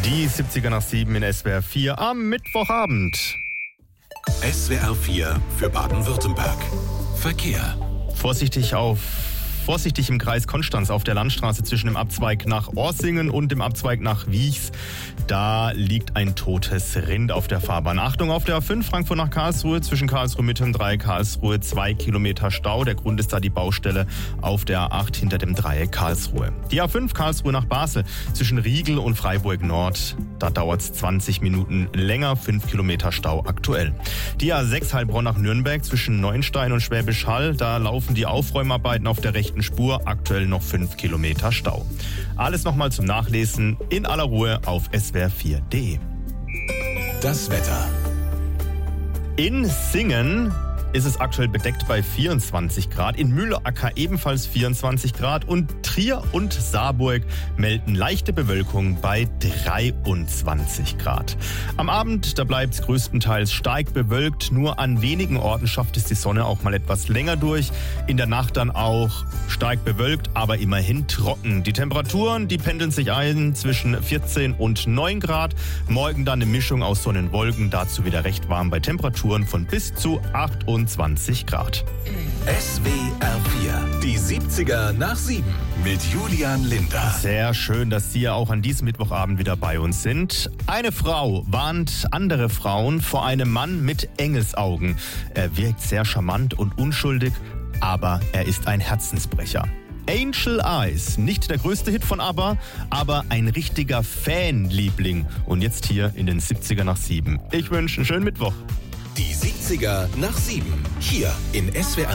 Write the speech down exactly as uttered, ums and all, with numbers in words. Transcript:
Die siebziger nach sieben in S W R vier am Mittwochabend. S W R vier für Baden-Württemberg. Verkehr. Vorsichtig auf Vorsichtig im Kreis Konstanz auf der Landstraße zwischen dem Abzweig nach Orsingen und dem Abzweig nach Wiechs. Da liegt ein totes Rind auf der Fahrbahn. Achtung auf der A fünf Frankfurt nach Karlsruhe zwischen Karlsruhe Mitte und Dreieck Karlsruhe. Zwei Kilometer Stau. Der Grund ist da die Baustelle auf der A acht hinter dem Dreieck Karlsruhe. Die A fünf Karlsruhe nach Basel zwischen Riegel und Freiburg Nord. Da dauert es zwanzig Minuten länger. Fünf Kilometer Stau aktuell. Die A sechs Heilbronn nach Nürnberg zwischen Neuenstein und Schwäbisch Hall. Da laufen die Aufräumarbeiten auf der rechten Spur, aktuell noch fünf Kilometer Stau. Alles nochmal zum Nachlesen in aller Ruhe auf S W R vier punkt de. Das Wetter. In Singen ist es aktuell bedeckt bei vierundzwanzig Grad, in Mühlacker ebenfalls vierundzwanzig Grad und Trier und Saarburg melden leichte Bewölkung bei dreiundzwanzig Grad. Am Abend, da bleibt es größtenteils stark bewölkt, nur an wenigen Orten schafft es die Sonne auch mal etwas länger durch. In der Nacht dann auch stark bewölkt, aber immerhin trocken. Die Temperaturen, die pendeln sich ein zwischen vierzehn und neun Grad. Morgen dann eine Mischung aus Sonne und Wolken, dazu wieder recht warm bei Temperaturen von bis zu achtundzwanzig Grad. S W R vier, die siebziger nach sieben mit Julian Linder. Sehr schön, dass Sie ja auch an diesem Mittwochabend wieder bei uns sind. Eine Frau warnt andere Frauen vor einem Mann mit Engelsaugen. Er wirkt sehr charmant und unschuldig, aber er ist ein Herzensbrecher. Angel Eyes, nicht der größte Hit von ABBA, aber ein richtiger Fanliebling. Und jetzt hier in den siebziger nach sieben. Ich wünsche einen schönen Mittwoch. Die siebziger nach sieben, hier in S W R